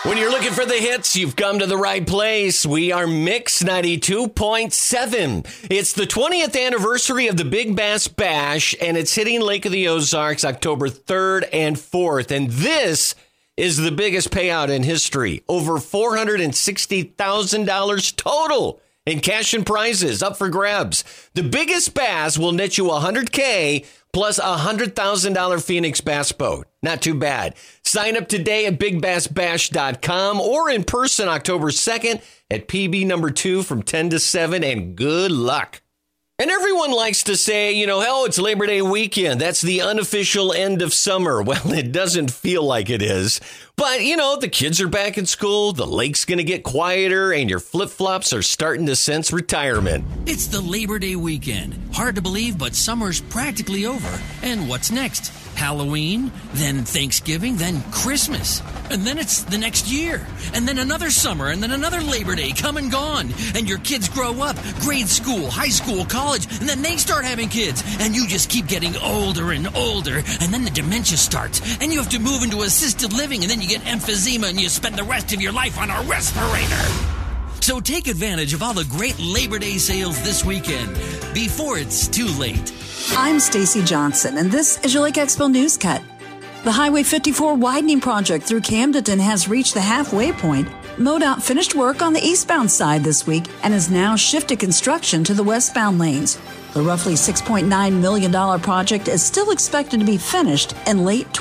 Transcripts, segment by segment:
When you're looking for the hits, you've come to the right place. We are Mix 92.7. It's the 20th anniversary of the Big Bass Bash, and it's hitting Lake of the Ozarks October 3rd and 4th. And this is the biggest payout in history. Over $460,000 total in cash and prizes up for grabs. The biggest bass will net you $100K plus a $100,000 Phoenix Bass boat. Not too bad. Sign up today at BigBassBash.com or in person October 2nd at PB number 2 from 10 to 7, and good luck. And everyone likes to say, it's Labor Day weekend. That's the unofficial end of summer. Well, it doesn't feel like it is. But, the kids are back in school, the lake's going to get quieter, and your flip-flops are starting to sense retirement. It's the Labor Day weekend. Hard to believe, but summer's practically over. And what's next? Halloween, then Thanksgiving, then Christmas. And then it's the next year. And then another summer, and then another Labor Day come and gone. And your kids grow up, grade school, high school, college, and then they start having kids. And you just keep getting older and older. And then the dementia starts. And you have to move into assisted living, and then you get emphysema, and you spend the rest of your life on a respirator. So take advantage of all the great Labor Day sales this weekend before it's too late. I'm Stacy Johnson, and this is your Lake Expo News Cut. The Highway 54 widening project through Camdenton has reached the halfway point. MoDOT finished work on the eastbound side this week and has now shifted construction to the westbound lanes. The roughly $6.9 million project is still expected to be finished in late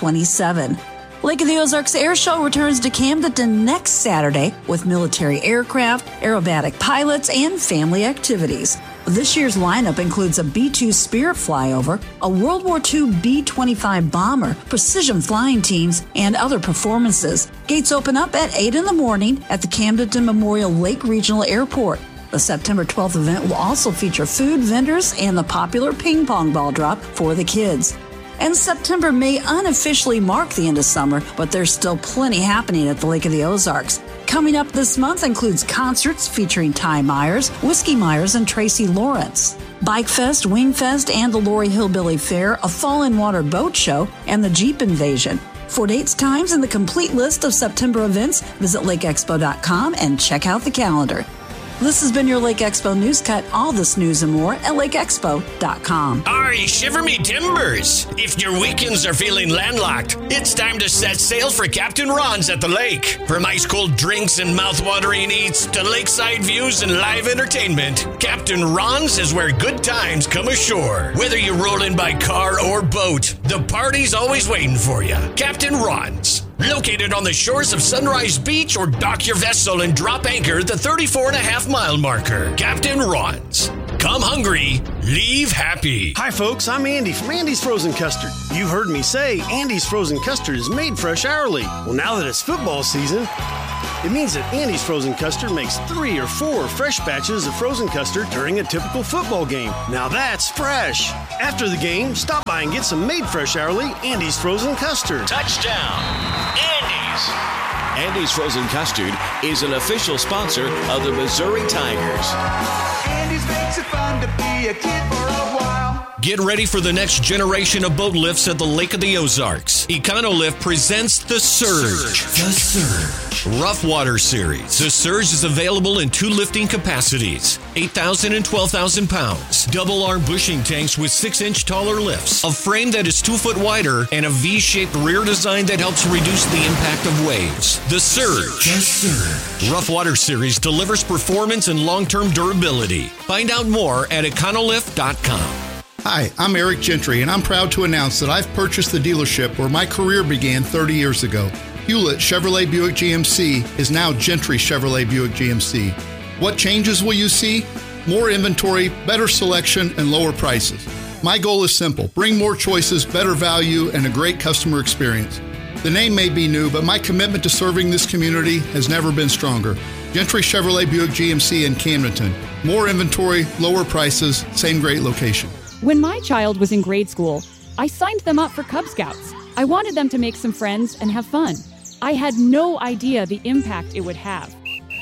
2027. Lake of the Ozarks Air Show returns to Camdenton next Saturday with military aircraft, aerobatic pilots, and family activities. This year's lineup includes a B-2 Spirit flyover, a World War II B-25 bomber, precision flying teams, and other performances. Gates open up at 8 in the morning at the Camdenton Memorial Lake Regional Airport. The September 12th event will also feature food vendors and the popular ping pong ball drop for the kids. And September may unofficially mark the end of summer, but there's still plenty happening at the Lake of the Ozarks. Coming up this month includes concerts featuring Ty Myers, Whiskey Myers, and Tracy Lawrence, Bike Fest, Wing Fest, and the Lori Hillbilly Fair, a Fall in Water boat show, and the Jeep Invasion. For dates, times, and the complete list of September events, visit lakeexpo.com and check out the calendar. This has been your Lake Expo News Cut. All this news and more at lakeexpo.com. Ari, shiver me timbers. If your weekends are feeling landlocked, it's time to set sail for Captain Ron's at the lake. From ice-cold drinks and mouth-watering eats to lakeside views and live entertainment, Captain Ron's is where good times come ashore. Whether you're rolling by car or boat, the party's always waiting for you. Captain Ron's. Located on the shores of Sunrise Beach, or dock your vessel and drop anchor at the 34.5-mile marker. Captain Ron's. Come hungry, leave happy. Hi, folks. I'm Andy from Andy's Frozen Custard. You've heard me say Andy's Frozen Custard is made fresh hourly. Well, now that it's football season, it means that Andy's Frozen Custard makes 3 or 4 fresh batches of frozen custard during a typical football game. Now that's fresh. After the game, stop by and get some made fresh hourly Andy's Frozen Custard. Touchdown, Andy's. Andy's Frozen Custard is an official sponsor of the Missouri Tigers. Andy's makes it fun to be a kid for a while. Get ready for the next generation of boat lifts at the Lake of the Ozarks. EconoLift presents the Surge. The Surge. Rough Water Series. The Surge is available in 2 lifting capacities, 8,000 and 12,000 pounds. Double-arm bushing tanks with 6-inch taller lifts, a frame that is 2 foot wider, and a V-shaped rear design that helps reduce the impact of waves. The Surge. The Surge. Rough Water Series delivers performance and long-term durability. Find out more at econolift.com. Hi, I'm Eric Gentry, and I'm proud to announce that I've purchased the dealership where my career began 30 years ago. Hewlett Chevrolet Buick GMC is now Gentry Chevrolet Buick GMC. What changes will you see? More inventory, better selection, and lower prices. My goal is simple: bring more choices, better value, and a great customer experience. The name may be new, but my commitment to serving this community has never been stronger. Gentry Chevrolet Buick GMC in Camdenton. More inventory, lower prices, same great location. When my child was in grade school, I signed them up for Cub Scouts. I wanted them to make some friends and have fun. I had no idea the impact it would have.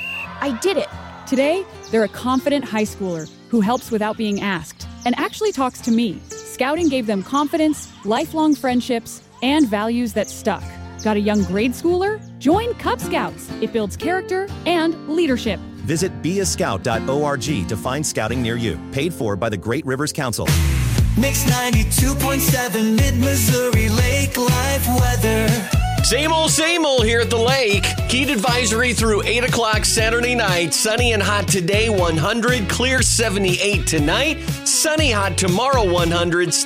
I did it. Today, they're a confident high schooler who helps without being asked and actually talks to me. Scouting gave them confidence, lifelong friendships, and values that stuck. Got a young grade schooler? Join Cub Scouts. It builds character and leadership. Visit beascout.org to find scouting near you. Paid for by the Great Rivers Council. Mix 92.7 Mid-Missouri Lake Life weather. Same old here at the lake. Heat advisory through 8 o'clock Saturday night. Sunny and hot today, 100. Clear 78 tonight. Sunny hot tomorrow, 100.